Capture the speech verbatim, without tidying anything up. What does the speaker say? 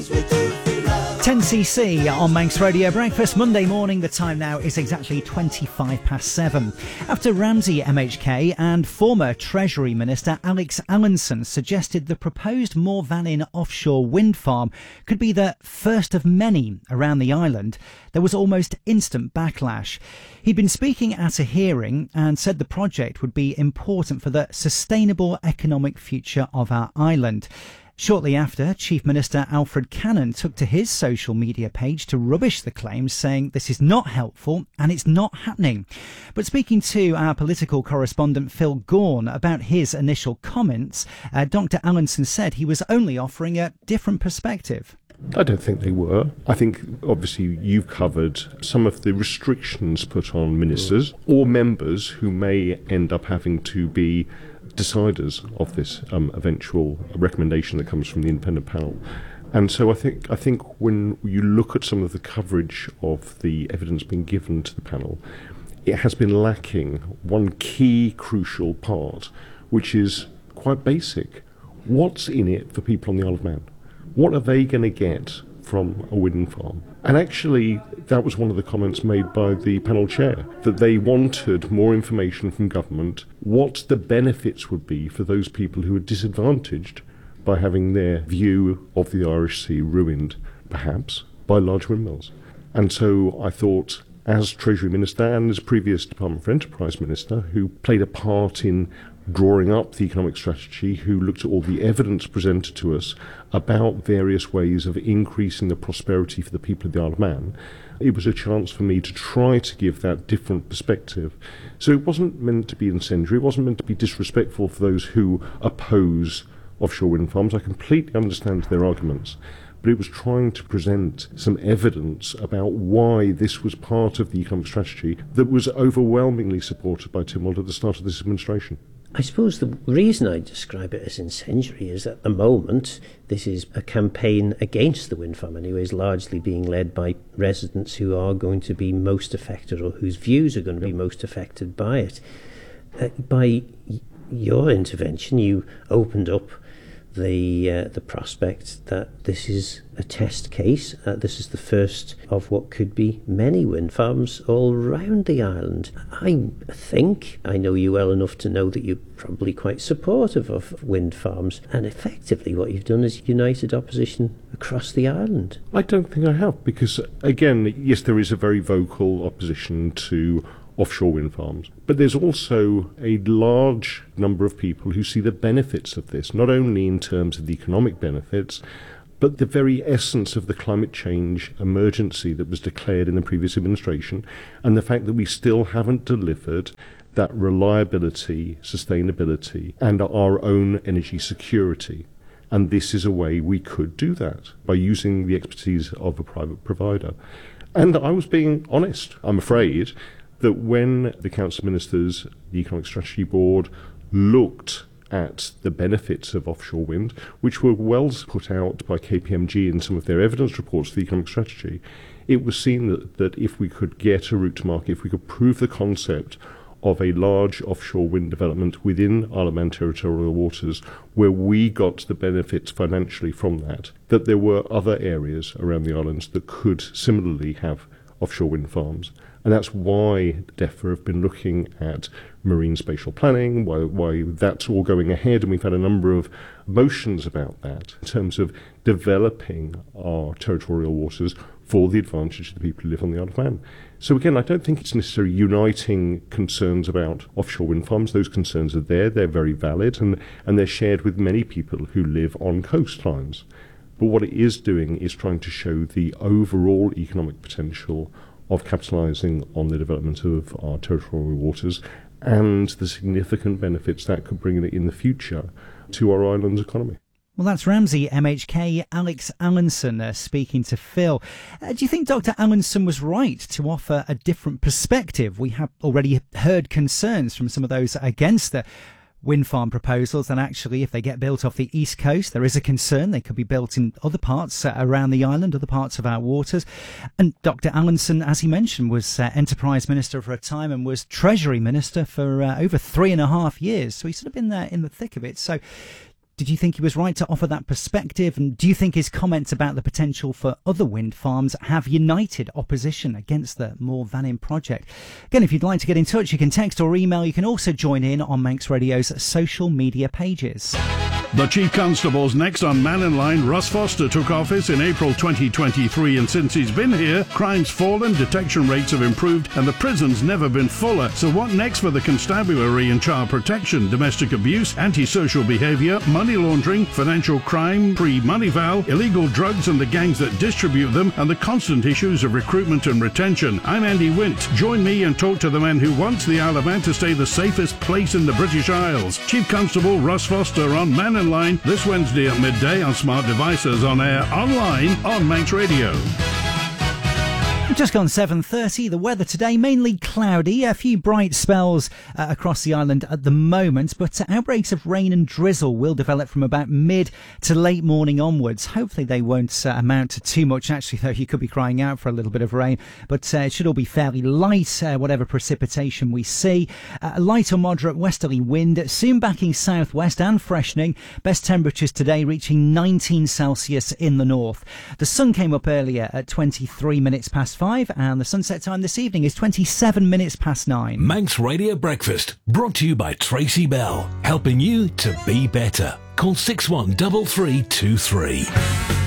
ten C C on Manx Radio Breakfast, Monday morning. The time now is exactly twenty-five past seven. After Ramsey M H K and former Treasury Minister Alex Allinson suggested the proposed Morvannin offshore wind farm could be the first of many around the island, there was almost instant backlash. He'd been speaking at a hearing and said the project would be important for the sustainable economic future of our island. Shortly after, Chief Minister Alfred Cannon took to his social media page to rubbish the claims, saying this is not helpful and it's not happening. But speaking to our political correspondent Phil Gaughan about his initial comments, uh, Doctor Allinson said he was only offering a different perspective. I don't think they were. I think, obviously, you've covered some of the restrictions put on ministers or members who may end up having to be deciders of this um, eventual recommendation that comes from the independent panel. And so I think I think when you look at some of the coverage of the evidence being given to the panel, it has been lacking one key crucial part, which is quite basic. What's in it for people on the Isle of Man? What are they going to get from a wind farm? And actually, that was one of the comments made by the panel chair, that they wanted more information from government, what the benefits would be for those people who are disadvantaged by having their view of the Irish Sea ruined, perhaps, by large windmills. And so I thought, as Treasury Minister and as previous Department for Enterprise Minister, who played a part in drawing up the economic strategy, who looked at all the evidence presented to us about various ways of increasing the prosperity for the people of the Isle of Man, it was a chance for me to try to give that different perspective. So it wasn't meant to be incendiary, it wasn't meant to be disrespectful for those who oppose offshore wind farms. I completely understand their arguments, but it was trying to present some evidence about why this was part of the economic strategy that was overwhelmingly supported by Tim Wald at the start of this administration. I suppose the reason I describe it as incendiary is at the moment this is a campaign against the wind farm anyways, largely being led by residents who are going to be most affected or whose views are going to be most affected by it. Uh, by y- your intervention, you opened up the uh, the prospect that this is a test case. Uh, this is the first of what could be many wind farms all around the island. I think I know you well enough to know that you're probably quite supportive of wind farms, and effectively what you've done is united opposition across the island. I don't think I have, because, again, yes, there is a very vocal opposition to offshore wind farms. But there's also a large number of people who see the benefits of this, not only in terms of the economic benefits, but the very essence of the climate change emergency that was declared in the previous administration, and the fact that we still haven't delivered that reliability, sustainability, and our own energy security. And this is a way we could do that, by using the expertise of a private provider. And I was being honest, I'm afraid, that when the Council of Ministers, the Economic Strategy Board, looked at the benefits of offshore wind, which were well put out by K P M G in some of their evidence reports for the economic strategy, it was seen that, that if we could get a route to market, if we could prove the concept of a large offshore wind development within Isle of Man territorial waters, where we got the benefits financially from that, that there were other areas around the islands that could similarly have offshore wind farms. And that's why DEFRA have been looking at marine spatial planning, why, why that's all going ahead, and we've had a number of motions about that in terms of developing our territorial waters for the advantage of the people who live on the Isle of Man. So again, I don't think it's necessarily uniting concerns about offshore wind farms. Those concerns are there, they're very valid, and, and they're shared with many people who live on coastlines. But what it is doing is trying to show the overall economic potential of capitalising on the development of our territorial waters and the significant benefits that could bring in the future to our island's economy. Well, that's Ramsey M H K, Alex Allinson, uh, speaking to Phil. Uh, do you think Doctor Allinson was right to offer a different perspective? We have already heard concerns from some of those against the wind farm proposals, and actually if they get built off the east coast, there is a concern they could be built in other parts uh, around the island, other parts of our waters. And Doctor Allinson, as he mentioned, was uh, Enterprise Minister for a time and was Treasury Minister for uh, over three and a half years, so he's sort of been there in the thick of it. So Did you think he was right to offer that perspective? And do you think his comments about the potential for other wind farms have united opposition against the Moor Vannin project? Again, if you'd like to get in touch, you can text or email. You can also join in on Manx Radio's social media pages. The Chief Constable's next on Man in Line, Russ Foster, took office in April twenty twenty-three, and since he's been here, crime's fallen, detection rates have improved, and the prison's never been fuller. So what next for the constabulary in child protection, domestic abuse, antisocial behaviour, money laundering, financial crime, pre-money vow, illegal drugs and the gangs that distribute them, and the constant issues of recruitment and retention? I'm Andy Wint. Join me and talk to the man who wants the Isle of Man to stay the safest place in the British Isles. Chief Constable Russ Foster on Man in Line this Wednesday at midday on smart devices, on air, online, on Manx Radio. Just gone seven thirty. The weather today, mainly cloudy. A few bright spells uh, across the island at the moment, but uh, outbreaks of rain and drizzle will develop from about mid to late morning onwards. Hopefully they won't uh, amount to too much. Actually, though, you could be crying out for a little bit of rain, but uh, it should all be fairly light, uh, whatever precipitation we see. Uh, light or moderate westerly wind, soon backing southwest and freshening. Best temperatures today reaching nineteen Celsius in the north. The sun came up earlier at twenty-three minutes past five, and the sunset time this evening is twenty-seven minutes past nine. Manx Radio Breakfast, brought to you by Tracy Bell, helping you to be better. Call six one three three two three.